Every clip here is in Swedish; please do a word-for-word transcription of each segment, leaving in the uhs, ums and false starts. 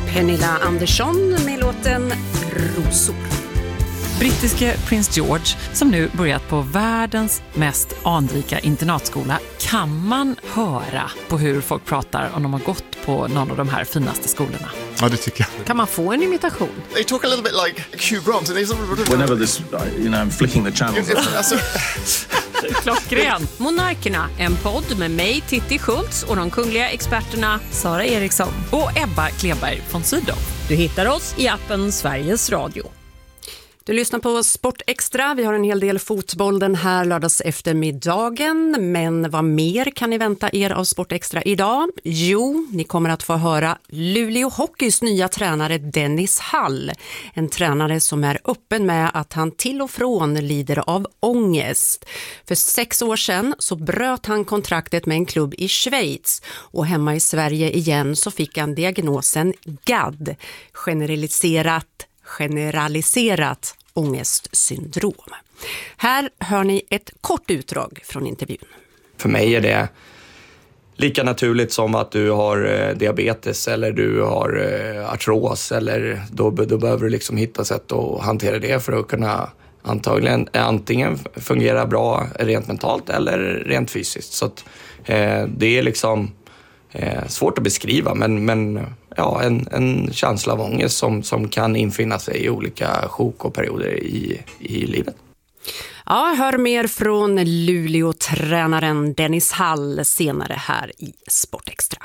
Pernilla Andersson med låten Rosor. Brittiske prins George, som nu börjat på världens mest anrika internatskola, kan man höra på hur folk pratar om de har gått på någon av de här finaste skolorna. Ja, det tycker jag. Kan man få en imitation? They talk a little bit like Hugh Grant. And he's... Whenever this, you know, I'm flicking the channels. Klockren. Monarkerna, en podd med mig, Titti Schultz, och de kungliga experterna Sara Eriksson Och Ebba Kleberg von Sydow. Du hittar oss i appen Sveriges Radio. Du lyssnar på Sport Extra. Vi har en hel del fotboll den här lördags eftermiddagen. Men vad mer kan ni vänta er av Sport Extra idag? Jo, ni kommer att få höra Luleå Hockeys nya tränare Dennis Hall. En tränare som är öppen med att han till och från lider av ångest. För sex år sedan så bröt han kontraktet med en klubb i Schweiz. Och hemma i Sverige igen så fick han diagnosen G A D. Generaliserat generaliserat ångestsyndrom. Här hör ni ett kort utdrag från intervjun. För mig är det lika naturligt som att du har diabetes eller du har artros, eller då, då behöver du liksom hitta sätt att hantera det för att kunna antagligen antingen fungera bra rent mentalt eller rent fysiskt. Så att, eh, det är liksom eh, svårt att beskriva, men, men ja, en, en känsla av ångest som, som kan infinna sig i olika sjok och perioder i, i livet. Ja, hör mer från Luleå-tränaren Dennis Hall senare här i Sport Extra.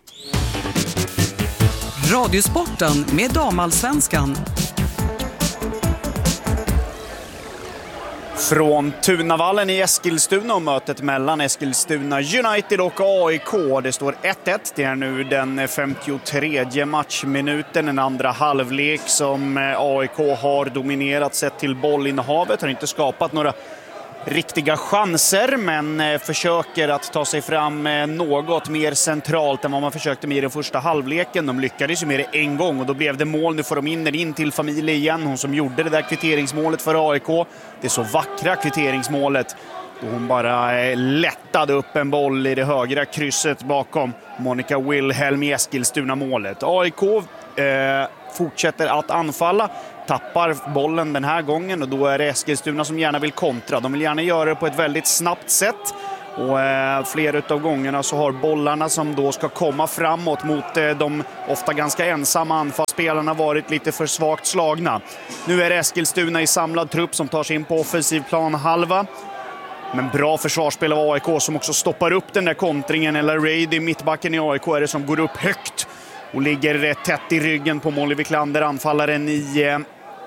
Radiosporten med Damallsvenskan. Från Tunavallen i Eskilstuna och mötet mellan Eskilstuna United och A I K. Det står ett ett. Det är nu den femtiotredje matchminuten. En andra halvlek som A I K har dominerat sett till bollinnehavet. Har inte skapat några riktiga chanser, men försöker att ta sig fram något mer centralt än vad man försökte med i den första halvleken. De lyckades ju med det en gång och då blev det mål. Nu får de in den in till familj igen. Hon som gjorde det där kvitteringsmålet för A I K. Det är så vackra kvitteringsmålet då hon bara lättade upp en boll i det högra krysset bakom Monica Wilhelm i Eskilstuna-målet. A I K eh, fortsätter att anfalla. Tappar bollen den här gången och då är det Eskilstuna som gärna vill kontra. De vill gärna göra det på ett väldigt snabbt sätt. Och eh, flera av gångerna så har bollarna som då ska komma framåt mot eh, de ofta ganska ensamma anfallsspelarna varit lite för svagt slagna. Nu är det Eskilstuna i samlad trupp som tar sig in på offensiv plan halva. Men bra försvarsspel av A I K som också stoppar upp den där kontringen. Eller Raid i mittbacken i A I K är det som går upp högt och ligger tätt i ryggen på Molly Wiklander, anfallaren i eh,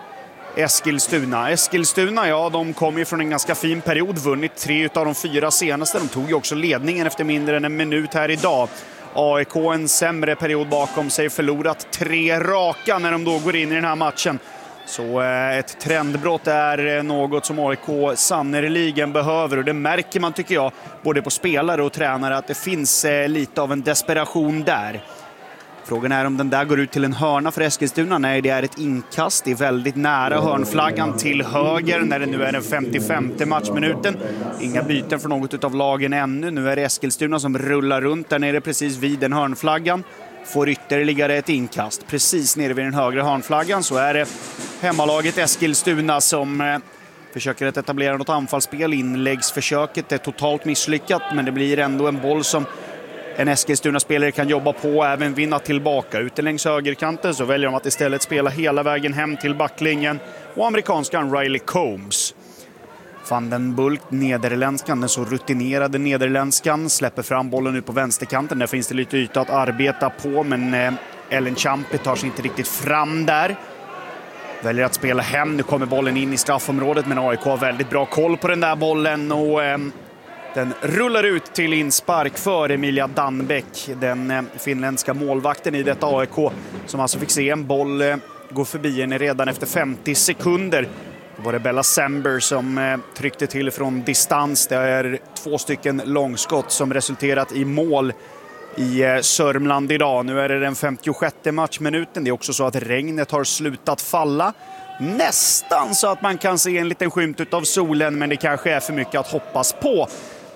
Eskilstuna. Eskilstuna, ja, de kom ju från en ganska fin period, vunnit tre av de fyra senaste. De tog ju också ledningen efter mindre än en minut här idag. A I K en sämre period bakom sig, förlorat tre raka när de då går in i den här matchen. Så eh, ett trendbrott är eh, något som A I K sannoliken behöver, och det märker man, tycker jag, både på spelare och tränare, att det finns eh, lite av en desperation där. Frågan är om den där går ut till en hörna för Eskilstuna. Nej, det är ett inkast. Det är väldigt nära hörnflaggan till höger när det nu är den femtiofemte matchminuten. Inga byten för något av lagen ännu. Nu är det Eskilstuna som rullar runt där nere precis vid den hörnflaggan. Får ytterligare ett inkast. Precis nere vid den högra hörnflaggan så är det hemmalaget Eskilstuna som eh, försöker att etablera något anfallsspel. Inläggsförsöket är totalt misslyckat, men det blir ändå en boll som en Eskilstuna-spelare kan jobba på och även vinna tillbaka. Ute längs högerkanten så väljer de att istället spela hela vägen hem till backlinjen. Och amerikanskan Riley Combs. Van den Bulk, nederländskan, den så rutinerade nederländskan, släpper fram bollen ut på vänsterkanten. Där finns det lite yta att arbeta på, men eh, Ellen Champi tar sig inte riktigt fram där. Väljer att spela hem. Nu kommer bollen in i straffområdet, men A I K har väldigt bra koll på den där bollen och eh, den rullar ut till inspark för Emilia Danbeck, den eh, finländska målvakten i detta A I K, som alltså fick se en boll eh, gå förbi henne redan efter femtio sekunder. Då var det Bella Sember som eh, tryckte till från distans. Det är två stycken långskott som resulterat i mål i eh, Sörmland idag. Nu är det den femtiosjätte matchminuten. Det är också så att regnet har slutat falla. Nästan så att man kan se en liten skymt av solen, men det kanske är för mycket att hoppas på.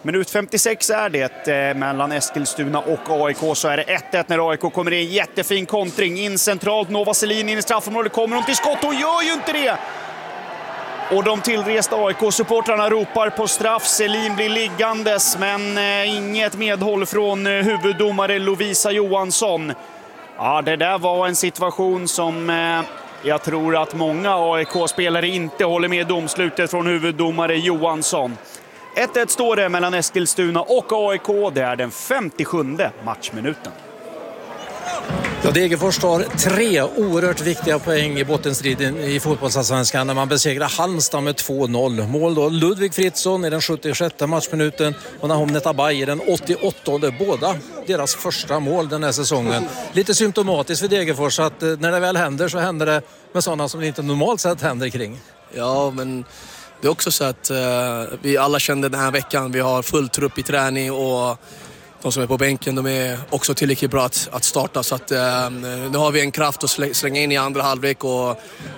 Minut femtiosex är det eh, mellan Eskilstuna och A I K, så är det ett ett när A I K kommer in. Jättefin kontring in centralt. Nova Selin in i straffområdet, kommer hon till skott och gör ju inte det. Och de tillresta A I K-supportrarna ropar på straff. Selin blir liggandes, men eh, inget medhåll från eh, huvuddomare Lovisa Johansson. Ja, det där var en situation som eh, jag tror att många A I K-spelare inte håller med domslutet från huvuddomare Johansson. ett ett står det mellan Eskilstuna och A I K. Det är den femtiosjunde matchminuten. Ja, Degerfors tar tre oerhört viktiga poäng i bottenstriden i fotbollsallsvenskan när man besegrar Halmstad med två noll. Mål då Ludvig Fritzson i den sjuttiosjätte matchminuten och Nahom Netabay i den åttioåttonde. Båda deras första mål den här säsongen. Lite symptomatiskt för Degerfors att när det väl händer så händer det med sådana som det inte normalt sett händer kring. Ja, men det är också så att uh, vi alla kände den här veckan. Vi har full trupp i träning och de som är på bänken, de är också tillräckligt bra att, att starta. Så att, uh, nu har vi en kraft att slänga in i andra halvlek. Och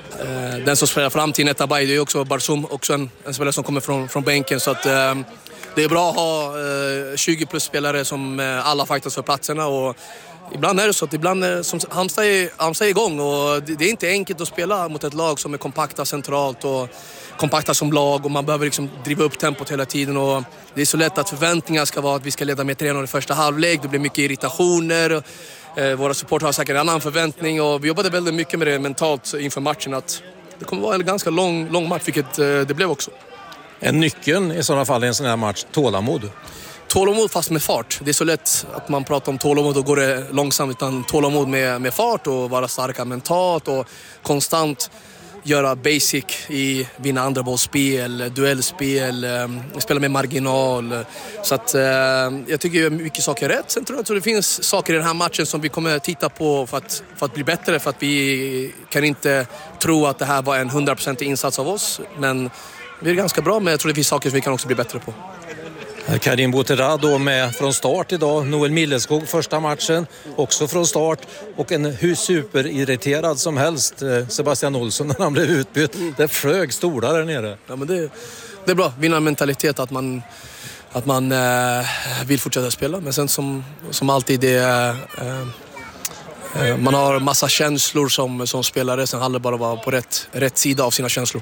uh, den som spelar fram till Netabay, det är också Barsum, också en, en spelare som kommer från, från bänken. Så att uh, det är bra att ha uh, tjugo plus spelare som uh, alla fightas för platserna. Och ibland är det så att ibland är, som Halmstad är, Halmstad är igång och det, det är inte enkelt att spela mot ett lag som är kompakta centralt och kompakta som lag och man behöver liksom driva upp tempot hela tiden och det är så lätt att förväntningar ska vara att vi ska leda med tre noll i första halvlek. Det blir mycket irritationer. Eh, våra supportrar har säkert en annan förväntning och vi jobbade väldigt mycket med det mentalt inför matchen att det kommer vara en ganska lång, lång match, vilket eh, det blev också. En nyckeln i sådana fall i en sån här match, tålamod. Tålamod fast med fart. Det är så lätt att man pratar om tålamod och går det långsamt, utan tålamod med, med fart och vara starka mentalt och konstant göra basic i vinna andra bollspel, duellspel, um, spela med marginal. Så att uh, jag tycker mycket saker är rätt. Sen tror jag att det finns saker i den här matchen som vi kommer titta på för att, för att bli bättre, för att vi kan inte tro att det här var en hundraprocentig insats av oss, men vi är ganska bra, men jag tror det finns saker som vi kan också bli bättre på. Karim Bouterad då med från start idag. Noel Milleskog första matchen också från start och en hur superirriterad som helst Sebastian Olsson när han blev utbytt. Det flög stolar där nere. Ja, men det, det är bra. Vinnarmentalitet att man, att man eh, vill fortsätta spela. Men sen som, som alltid det eh, eh, man har massa känslor som, som spelare. Sen handlar det bara om att vara på rätt, rätt sida av sina känslor.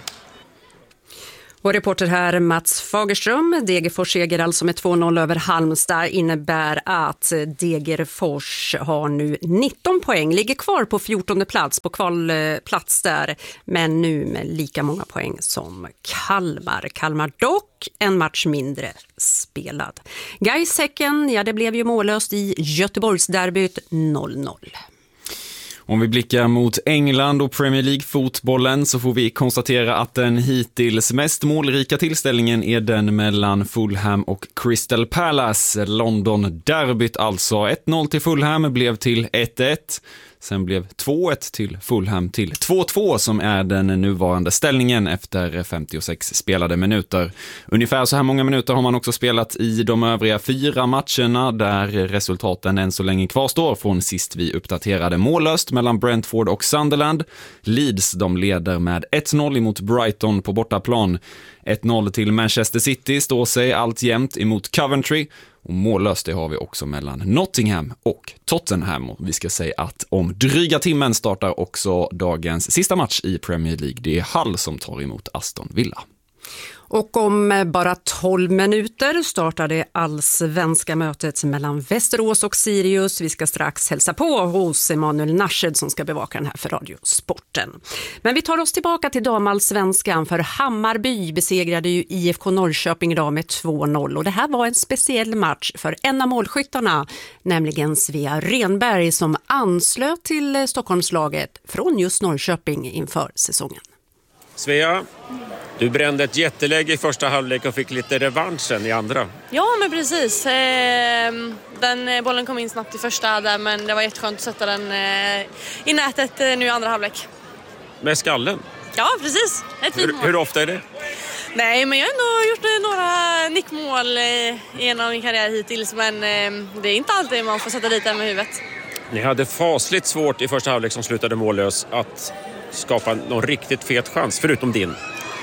Och reporter här Mats Fagerström. Degerfors seger alltså med två noll över Halmstad innebär att Degerfors har nu nitton poäng. Ligger kvar på fjortonde plats på kvalplats där. Men nu med lika många poäng som Kalmar. Kalmar dock en match mindre spelad. Gais Häcken, ja det blev ju mållöst i Göteborgsderbyt noll noll. Om vi blickar mot England och Premier League-fotbollen så får vi konstatera att den hittills mest målrika tillställningen är den mellan Fulham och Crystal Palace. London-derbyt alltså. ett noll till Fulham blev till ett ett. Sen blev två ett till Fulham till två två som är den nuvarande ställningen efter femtiosex spelade minuter. Ungefär så här många minuter har man också spelat i de övriga fyra matcherna där resultaten än så länge kvarstår från sist vi uppdaterade. Mållöst mellan Brentford och Sunderland. Leeds de leder med ett noll emot Brighton på bortaplan. ett noll till Manchester City står sig allt jämnt emot Coventry. Och mållöst det har vi också mellan Nottingham och Tottenham. Och vi ska säga att om dryga timmen startar också dagens sista match i Premier League. Det är Hull som tar emot Aston Villa. Och om bara tolv minuter startar det allsvenska mötet mellan Västerås och Sirius. Vi ska strax hälsa på hos Emanuel Narshed som ska bevaka den här för Radiosporten. Men vi tar oss tillbaka till damallsvenskan, för Hammarby besegrade ju I F K Norrköping idag med två noll. Och det här var en speciell match för en av målskyttarna, nämligen Svea Renberg, som anslöt till Stockholmslaget från just Norrköping inför säsongen. Svea, du brände ett jätteläge i första halvlek och fick lite revanschen i andra. Ja, men precis. Den bollen kom in snabbt i första där, men det var jätteskönt att sätta den i nätet nu i andra halvlek. Med skallen? Ja, precis. Ett fint mål. Hur, hur ofta är det? Nej, men jag har ändå gjort några nickmål genom min karriär hittills, men det är inte alltid man får sätta dit den med huvudet. Ni hade fasligt svårt i första halvlek som slutade mållös att skapa någon riktigt fet chans, förutom din.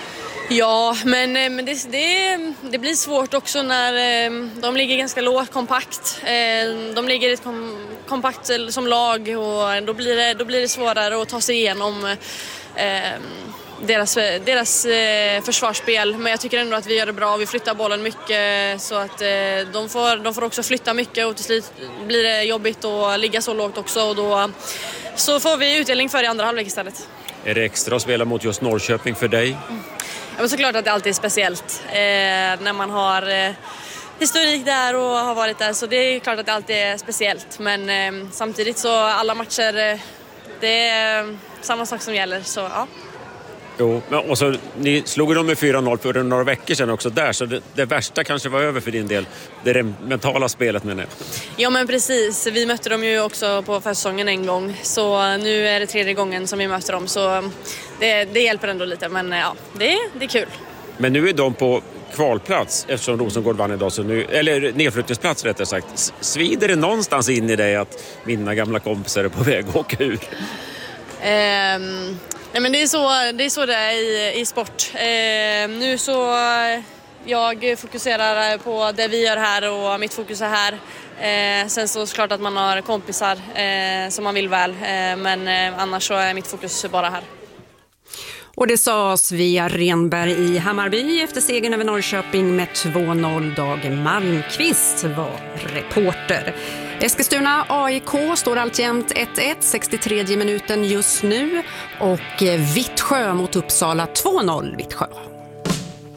Ja, men, men det, det, det blir svårt också när de ligger ganska lågt, kompakt. De ligger ett kom, kompakt som lag och då blir det, då blir det svårare att ta sig igenom eh, deras, deras eh, försvarsspel. Men jag tycker ändå att vi gör det bra. Vi flyttar bollen mycket så att eh, de, får, de får också flytta mycket och till slut blir det jobbigt att ligga så lågt också och då så får vi utdelning för i andra halvlek istället. Är det extra att spela mot just Norrköping för dig? Mm. Ja, men såklart att det alltid är speciellt eh, när man har eh, historik där och har varit där, så det är klart att det alltid är speciellt, men eh, samtidigt så alla matcher eh, det är samma sak som gäller, så ja. Jo, och så, ni slog dem med fyra noll för några veckor sedan också där, så det, det värsta kanske var över för din del, det är det mentala spelet med det. Ja men precis, vi mötte dem ju också på försäsongen en gång, så nu är det tredje gången som vi möter dem, så det, det hjälper ändå lite, men ja, det, det är kul. Men nu är de på kvalplats eftersom Rosengård vann idag, så nu, eller nedflyttningsplats rättare sagt. Svider det någonstans in i dig att mina gamla kompisar är på väg att åka ur? Um... Nej, men det är så det är, så det är i, i sport. Eh, nu så jag fokuserar på det vi gör här och mitt fokus är här. Eh, sen så är det klart att man har kompisar eh, som man vill väl, eh, men eh, annars så är mitt fokus bara här. Och det sa Svea Renberg i Hammarby efter segern över Norrköping med två noll. Dag Malmqvist var reporter. Eskilstuna A I K står alltjämt ett ett, sextiotredje minuten just nu, och Vittsjö mot Uppsala två noll Vittsjö.